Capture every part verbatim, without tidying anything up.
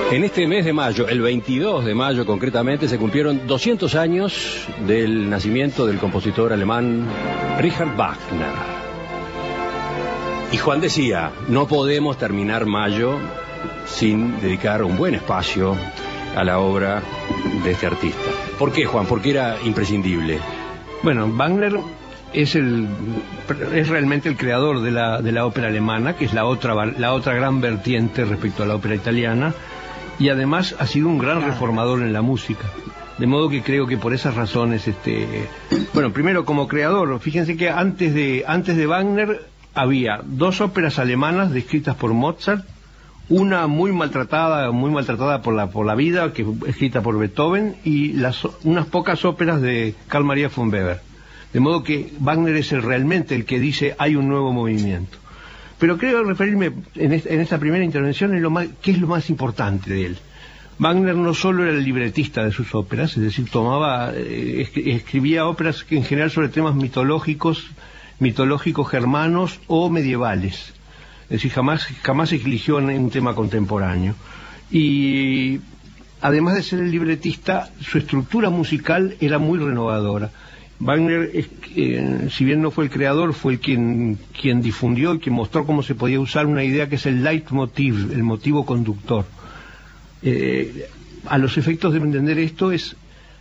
En este mes de mayo, el veintidós de mayo concretamente, se cumplieron doscientos años del nacimiento del compositor alemán Richard Wagner. Y Juan decía, no podemos terminar mayo sin dedicar un buen espacio a la obra de este artista. ¿Por qué, Juan? Porque era imprescindible. Bueno, Wagner es el es realmente el creador de la de la ópera alemana, que es la otra la otra gran vertiente respecto a la ópera italiana, y además ha sido un gran reformador en la música. De modo que creo que por esas razones, este, bueno, primero como creador, fíjense que antes de antes de Wagner había dos óperas alemanas escritas por Mozart, una muy maltratada, muy maltratada por la por la vida, que escrita por Beethoven, y las unas pocas óperas de Carl Maria von Weber. De modo que Wagner es el, realmente el que dice hay un nuevo movimiento. Pero creo referirme en esta, en esta primera intervención en lo más, qué es lo más importante de él. Wagner no solo era el libretista de sus óperas, es decir, tomaba, eh, escribía óperas que en general sobre temas mitológicos, mitológicos germanos o medievales. Es decir, jamás, jamás eligió un tema contemporáneo. Y además de ser el libretista, su estructura musical era muy renovadora. Wagner, eh, si bien no fue el creador, fue el quien, quien difundió y quien mostró cómo se podía usar una idea que es el leitmotiv, el motivo conductor. Eh, a los efectos de entender esto es,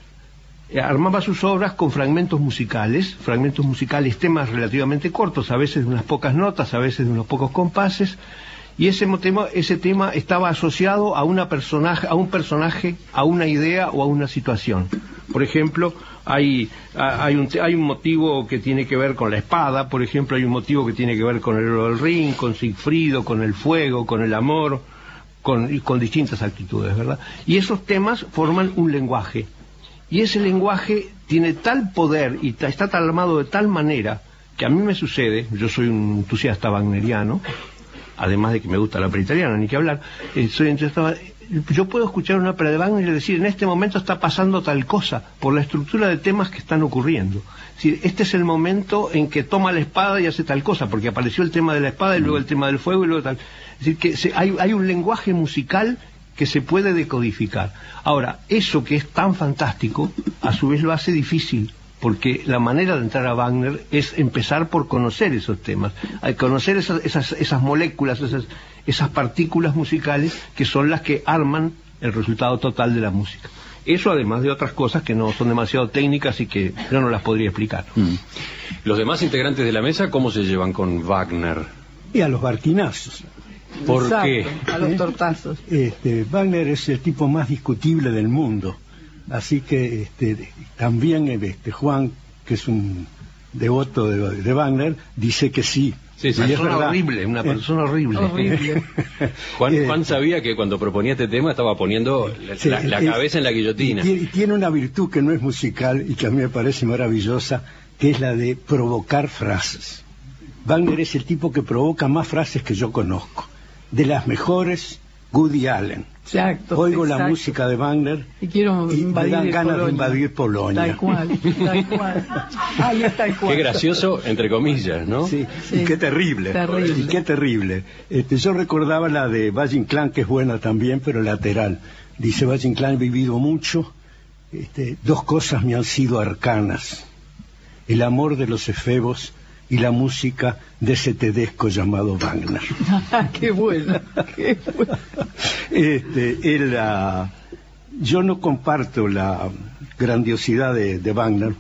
eh, armaba sus obras con fragmentos musicales, fragmentos musicales, temas relativamente cortos, a veces de unas pocas notas, a veces de unos pocos compases, y ese tema, ese tema estaba asociado a una personaje, a un personaje, a una idea o a una situación. Por ejemplo, hay, hay, un, hay un motivo que tiene que ver con la espada, por ejemplo, hay un motivo que tiene que ver con el héroe del Rin, con Sigfrido, con el fuego, con el amor, con, y con distintas actitudes, ¿verdad? Y esos temas forman un lenguaje. Y ese lenguaje tiene tal poder y está tal armado de tal manera que a mí me sucede, yo soy un entusiasta wagneriano, además de que me gusta la ópera italiana, ni que hablar, eh, soy entusiasta. Yo puedo escuchar una ópera de Wagner y decir, en este momento está pasando tal cosa, por la estructura de temas que están ocurriendo. Es decir, este es el momento en que toma la espada y hace tal cosa, porque apareció el tema de la espada y luego el tema del fuego y luego tal. Es decir, que se, hay, hay un lenguaje musical que se puede decodificar. Ahora, eso que es tan fantástico, a su vez lo hace difícil, porque la manera de entrar a Wagner es empezar por conocer esos temas, al conocer esas, esas, esas moléculas, esas, esas partículas musicales que son las que arman el resultado total de la música. Eso además de otras cosas que no son demasiado técnicas y que yo no las podría explicar. Mm. Los demás integrantes de la mesa, ¿cómo se llevan con Wagner? Y a los barquinazos. ¿Por Exacto, qué? A los tortazos. Este, Wagner es el tipo más discutible del mundo. Así que este, también este, Juan, que es un devoto de, de Wagner, dice que sí. Sí, sí, una persona horrible, una persona eh, horrible. horrible. Juan, Juan sabía que cuando proponía este tema estaba poniendo la, sí, la, la cabeza en la guillotina. Y tiene una virtud que no es musical y que a mí me parece maravillosa, que es la de provocar frases. Wagner es el tipo que provoca más frases que yo conozco. De las mejores, Woody Allen. Exacto, Oigo exacto. la música de Wagner y, quiero y me dan ganas Polonia. de invadir Polonia. Tal cual, tal cual. Ahí está el cual. Qué gracioso, entre comillas, ¿no? Sí, sí. Y qué terrible. terrible. Y qué terrible. Este, yo recordaba la de Valle Inclán, que es buena también, pero lateral. Dice Valle Inclán, he vivido mucho. Este, dos cosas me han sido arcanas. El amor de los efebos y la música de ese tedesco llamado Wagner. ¡Qué buena! ¡Qué buena! Este, él, uh, yo no comparto la grandiosidad de, de Wagner,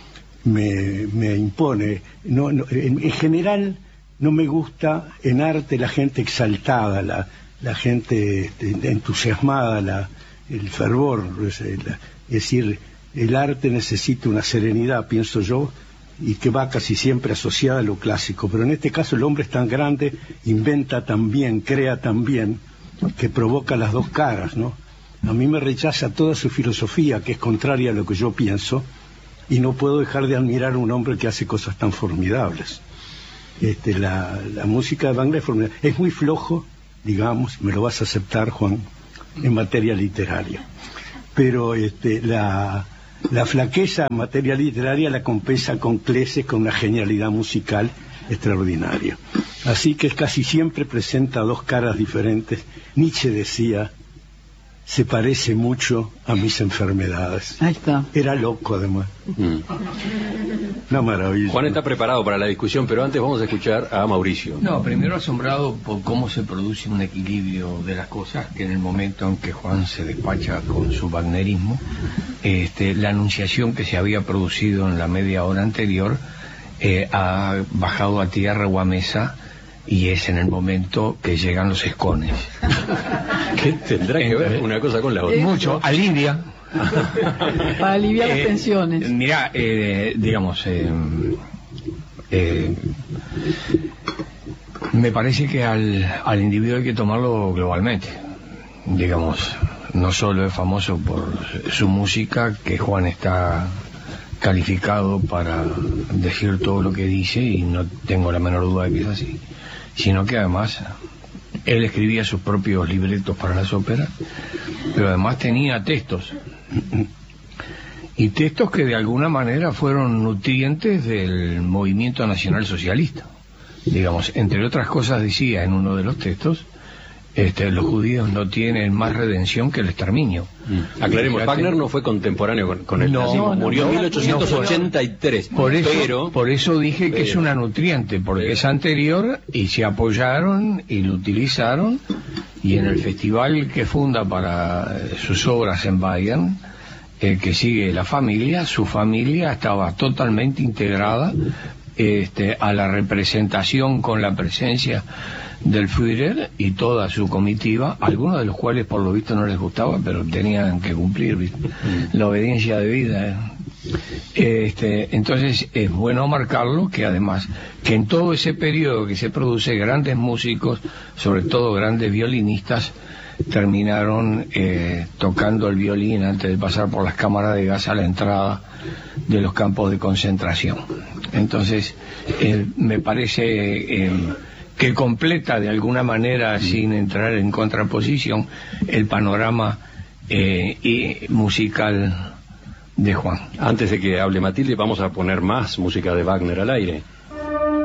me, me impone. No, no, en, en general no me gusta en arte la gente exaltada, la, la gente este, entusiasmada, la, el fervor. Es, es decir, el arte necesita una serenidad, pienso yo, y que va casi siempre asociada a lo clásico, pero en este caso el hombre es tan grande, inventa tan bien, crea tan bien, que provoca las dos caras, ¿no? A mí me rechaza toda su filosofía, que es contraria a lo que yo pienso, y no puedo dejar de admirar a un hombre que hace cosas tan formidables. Este, la, la música de Wagner es formidable. Es muy flojo, digamos, me lo vas a aceptar, Juan, en materia literaria, pero este, la... La flaqueza en materia literaria la compensa con Cleses, con una genialidad musical extraordinaria. Así que casi siempre presenta dos caras diferentes. Nietzsche decía, se parece mucho a mis enfermedades. Ahí está. Era loco, además. Mm. Una maravilla. Juan está preparado para la discusión, pero antes vamos a escuchar a Mauricio. No, primero asombrado por cómo se produce un equilibrio de las cosas, que en el momento en que Juan se despacha con su wagnerismo, este, la anunciación que se había producido en la media hora anterior eh, ha bajado a tierra o a mesa, y es en el momento que llegan los escones. ¿Qué tendrá que ver una cosa con la otra? Mucho, alivia. Para aliviar las Eh, tensiones. Mira, eh, digamos, eh, eh, me parece que al, al individuo hay que tomarlo globalmente. Digamos, no solo es famoso por su música, que Juan está calificado para decir todo lo que dice, y no tengo la menor duda de que es así, sino que además él escribía sus propios libretos para las óperas, pero además tenía textos, y textos que de alguna manera fueron nutrientes del movimiento nacional socialista. Digamos, entre otras cosas decía en uno de los textos, este, los judíos no tienen más redención que el exterminio. Mm. Aclaremos, Fíjate, Wagner no fue contemporáneo con, con el No, nazismo, no, murió no, en mil ochocientos ochenta y tres. Por eso, pero, por eso dije que pero, es una nutriente, porque pero, es anterior, y se apoyaron y lo utilizaron, y en el festival que funda para eh, sus obras en Bayern, eh, que sigue la familia, su familia estaba totalmente integrada este, a la representación con la presencia del Führer y toda su comitiva, algunos de los cuales por lo visto no les gustaba, pero tenían que cumplir, ¿viste? La obediencia debida. ¿eh? Este, entonces es bueno marcarlo, que además que en todo ese periodo que se produce, grandes músicos, sobre todo grandes violinistas, terminaron eh, tocando el violín antes de pasar por las cámaras de gas a la entrada de los campos de concentración. Entonces eh, me parece eh, que completa de alguna manera, sin entrar en contraposición, el panorama eh, y musical de Juan. Antes de que hable Matilde, vamos a poner más música de Wagner al aire.